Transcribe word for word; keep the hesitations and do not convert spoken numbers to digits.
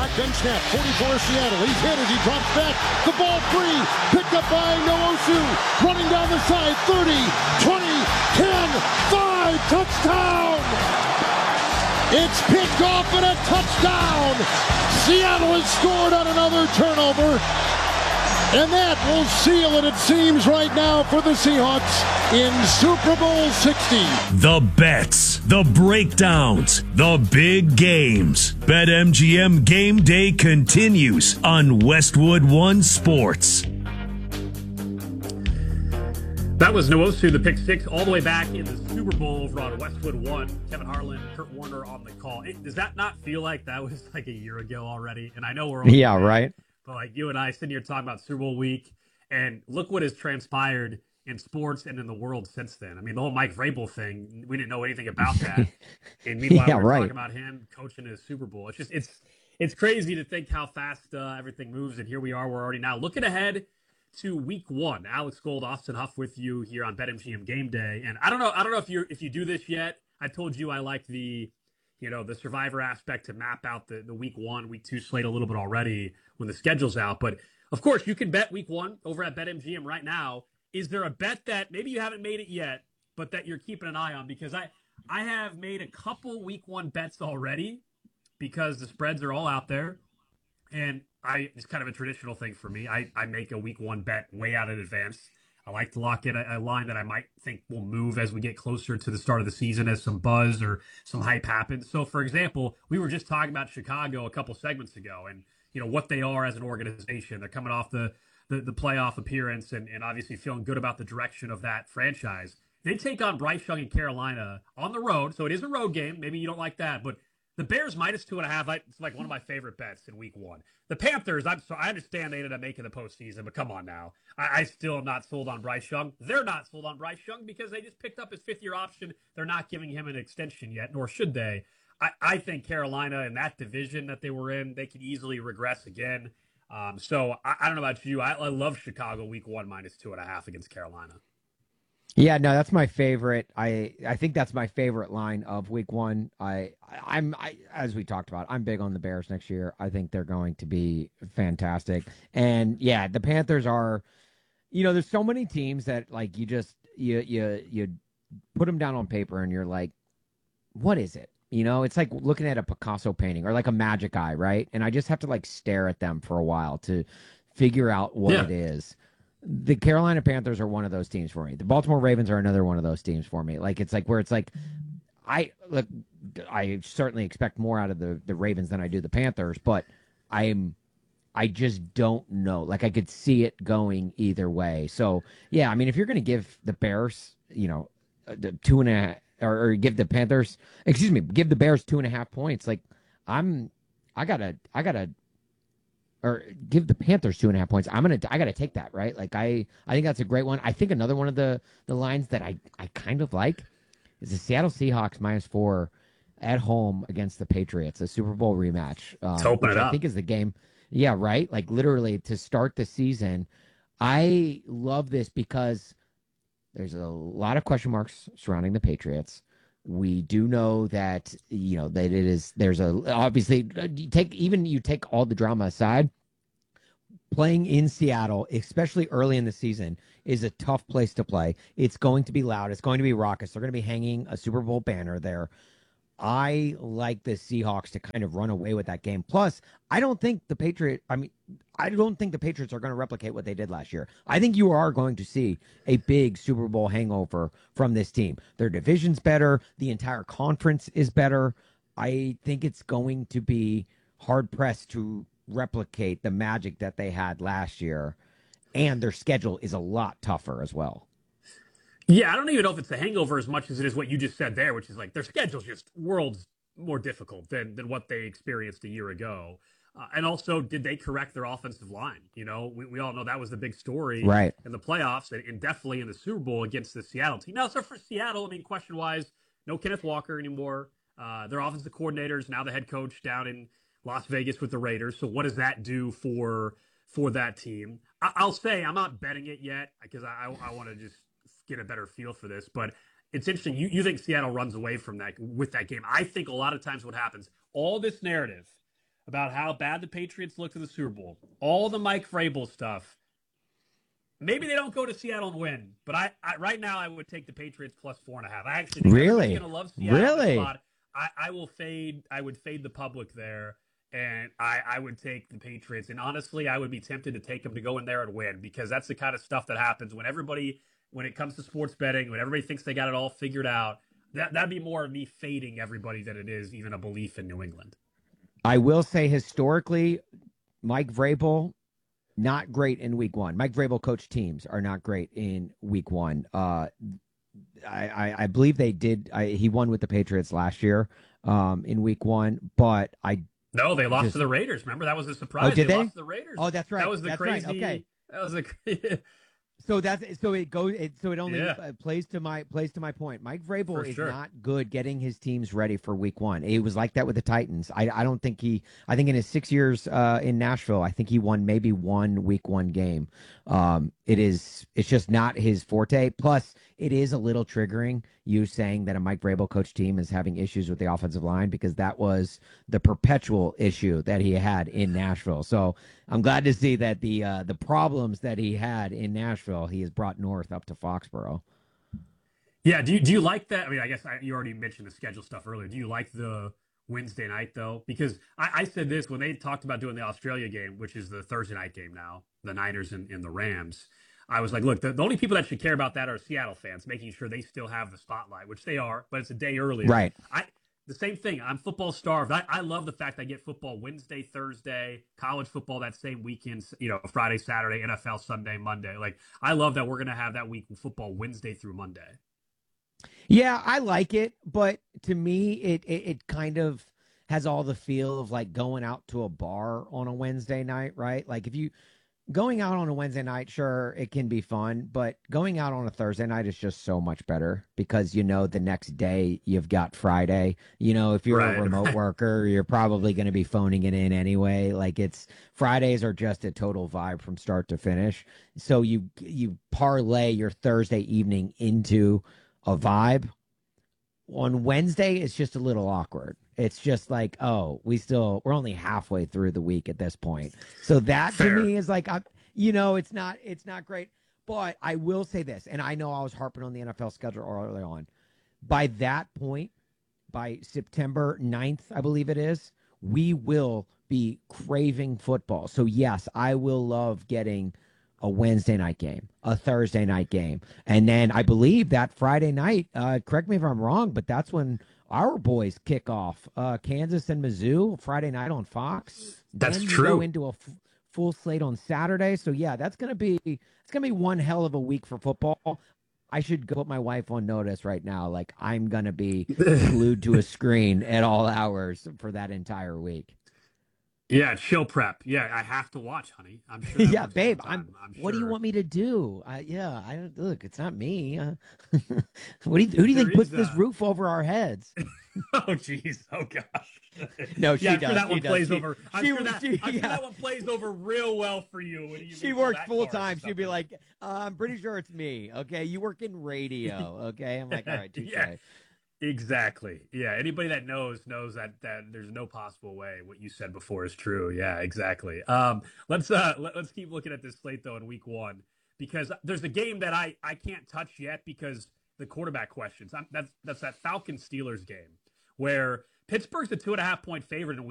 Shotgun snap, forty-four Seattle. He's hit as he drops back. The ball free. Picked up by Nwosu. Running down the side. thirty, twenty, ten, five. Touchdown! It's picked off and a touchdown! Seattle has scored on another turnover. And that will seal it, it seems, right now for the Seahawks in Super Bowl sixty. The bets, the breakdowns, the big games. BetMGM Game Day continues on Westwood One Sports. That was Nwosu, the pick six, all the way back in the Super Bowl over on Westwood One. Kevin Harlan, Kurt Warner on the call. It, does that not feel like that was like a year ago already? And I know we're all yeah, right. But like you and I sitting here talking about Super Bowl week, and look what has transpired in sports and in the world since then. I mean, the whole Mike Vrabel thing, we didn't know anything about that. And meanwhile, yeah, we're right. talking about him coaching his Super Bowl. It's just, it's it's crazy to think how fast uh, everything moves. And here we are, we're already now looking ahead to week one. Alex Gold, Austin Huff with you here on BetMGM Game Day. And I don't know, I don't know if you if you do this yet. I told you I like the, you know, the survivor aspect to map out the, the week one, week two slate a little bit already when the schedule's out. But of course, you can bet week one over at BetMGM right now. Is there a bet that maybe you haven't made it yet, but that you're keeping an eye on? Because I, I have made a couple week one bets already because the spreads are all out there. And I it's kind of a traditional thing for me. I, I make a week one bet way out in advance. I like to lock in a, a line that I might think will move as we get closer to the start of the season as some buzz or some hype happens. So, for example, we were just talking about Chicago a couple segments ago and, you know, what they are as an organization. They're coming off the, the, the playoff appearance and, and obviously feeling good about the direction of that franchise. They take on Bryce Young in Carolina on the road. So it is a road game. Maybe you don't like that, but the Bears minus two and a half, it's like one of my favorite bets in week one. The Panthers, I'm so I understand they ended up making the postseason, but come on now. I, I still am not sold on Bryce Young. They're not sold on Bryce Young because they just picked up his fifth year option. They're not giving him an extension yet, nor should they. I, I think Carolina in that division that they were in, they could easily regress again. Um, so I, I don't know about you. I, I love Chicago week one minus two and a half against Carolina. Yeah, no, that's my favorite. I I think that's my favorite line of week one. I, I I'm I as we talked about, I'm big on the Bears next year. I think they're going to be fantastic. And yeah, the Panthers are, you know, there's so many teams that like you just you you you put them down on paper and you're like, what is it? You know, it's like looking at a Picasso painting or like a magic eye, right? And I just have to like stare at them for a while to figure out what yeah. it is. The Carolina Panthers are one of those teams for me. The Baltimore Ravens are another one of those teams for me. Like it's like where it's like, I look, I certainly expect more out of the, the Ravens than I do the Panthers, but I'm, I just don't know. Like I could see it going either way. So yeah, I mean, if you're going to give the Bears, you know, the two and a or, or give the Panthers, excuse me, give the Bears two and a half points. Like I'm, I gotta, I gotta. Or give the Panthers two and a half points. I'm gonna, I gotta take that, right? Like I, I think that's a great one. I think another one of the the lines that I, I kind of like is the Seattle Seahawks minus four at home against the Patriots, a Super Bowl rematch. Um, Let's open which it I up. think is the game. Yeah, right. Like literally to start the season. I love this because there's a lot of question marks surrounding the Patriots. We do know that, you know, that it is, there's a, obviously, you take, even you take all the drama aside, playing in Seattle, especially early in the season, is a tough place to play. It's going to be loud. It's going to be raucous. They're going to be hanging a Super Bowl banner there. I like the Seahawks to kind of run away with that game. Plus, I don't think the Patriot, I mean, I don't think the Patriots are going to replicate what they did last year. I think you are going to see a big Super Bowl hangover from this team. Their division's better. The entire conference is better. I think it's going to be hard pressed to replicate the magic that they had last year. And their schedule is a lot tougher as well. Yeah, I don't even know if it's the hangover as much as it is what you just said there, which is like their schedule's just worlds more difficult than than what they experienced a year ago. Uh, and also, did they correct their offensive line? You know, we, we all know that was the big story right. in the playoffs and, and definitely in the Super Bowl against the Seattle team. Now, so for Seattle, I mean, question-wise, no Kenneth Walker anymore. Uh, their offensive coordinators, now the head coach down in Las Vegas with the Raiders. So what does that do for for that team? I, I'll say I'm not betting it yet because I, I, I want to just get a better feel for this, but it's interesting. You, you think Seattle runs away from that with that game. I think a lot of times what happens, all this narrative about how bad the Patriots looked in the Super Bowl, all the Mike Vrabel stuff, maybe they don't go to Seattle and win, but I, I right now I would take the Patriots plus four and a half. I actually think Really? everybody's going to love Seattle. Really? Spot. I, I will fade. I would fade the public there, and I, I would take the Patriots. And honestly, I would be tempted to take them to go in there and win because that's the kind of stuff that happens when everybody, when it comes to sports betting, when everybody thinks they got it all figured out. That that'd be more of me fading everybody than it is even a belief in New England. I will say historically, Mike Vrabel, not great in week one. Mike Vrabel coach teams are not great in week one. Uh, I, I, I believe they did. I, he won with the Patriots last year um, in week one, but I no, they lost just, to the Raiders. Remember that was a surprise. Oh, did they, they? lost to the Raiders. Oh, that's right. That was the that's crazy. Right. Okay. That was a. So that's so it goes. It, so it only Yeah. uh, plays to my plays to my point. Mike Vrabel For is sure. not good getting his teams ready for week one. It was like that with the Titans. I I don't think he. I think in his six years uh, in Nashville, I think he won maybe one week one game. Um, it is. It's just not his forte. Plus, it is a little triggering you saying that a Mike Vrabel coach team is having issues with the offensive line because that was the perpetual issue that he had in Nashville. So I'm glad to see that the uh, the problems that he had in Nashville, he has brought north up to Foxborough. Yeah. Do you do you like that? I mean, I guess I, you already mentioned the schedule stuff earlier. Do you like the Wednesday night though? Because I, I said this when they talked about doing the Australia game, which is the Thursday night game now, the Niners and, and the Rams. I was like, look, the, the only people that should care about that are Seattle fans, making sure they still have the spotlight, which they are, but it's a day earlier. Right. I the same thing. I'm football starved. I, I love the fact I get football Wednesday, Thursday, college football that same weekend, you know, Friday, Saturday, N F L Sunday, Monday. Like, I love that we're going to have that week of football Wednesday through Monday. Yeah, I like it, but to me, it, it it kind of has all the feel of like going out to a bar on a Wednesday night, right? Like if you going out on a Wednesday night, sure, it can be fun, but going out on a Thursday night is just so much better because you know the next day you've got Friday. You know, if you're Right. a remote worker, you're probably going to be phoning it in anyway. Like it's Fridays are just a total vibe from start to finish. So you you parlay your Thursday evening into a vibe. On Wednesday, it's just a little awkward. It's just like, oh, we still we're only halfway through the week at this point. So that Fair. to me is like, I'm, you know, it's not it's not great. But I will say this, and I know I was harping on the N F L schedule early on. By that point, by September ninth, I believe it is, we will be craving football. So yes, I will love getting a Wednesday night game, a Thursday night game. And then I believe that Friday night, uh, correct me if I'm wrong, but that's when our boys kick off. Uh, Kansas and Mizzou, Friday night on Fox. That's then true. You go into a f- full slate on Saturday. So yeah, that's gonna be it's gonna be one hell of a week for football. I should go put my wife on notice right now. Like I'm gonna be glued to a screen at all hours for that entire week. Yeah, chill prep. Yeah, I have to watch, honey. I'm sure. that Yeah, works babe. all the I'm. time, I'm What do you sure. want me to do? I, yeah, I look. It's not me. Uh, what do you, who do you There think puts is, this uh, roof over our heads? Oh, jeez. Oh, gosh. No, she yeah, I'm does. sure that She one does. plays She- over. I'm, she- sure that, she- I'm sure yeah. that one plays over real well for you. When you She reach all works that full card or time. She'd be something. like, uh, "I'm pretty sure it's me." Okay, you work in radio. Okay, I'm like, all right, touche. Yeah. Exactly. Yeah. Anybody that knows knows that that there's no possible way what you said before is true. Yeah. Exactly. Um. Let's uh. Let, let's keep looking at this slate though in week one because there's a game that I I can't touch yet because the quarterback questions. I'm, that's that's that Falcons Steelers game where Pittsburgh's the two and a half point favorite in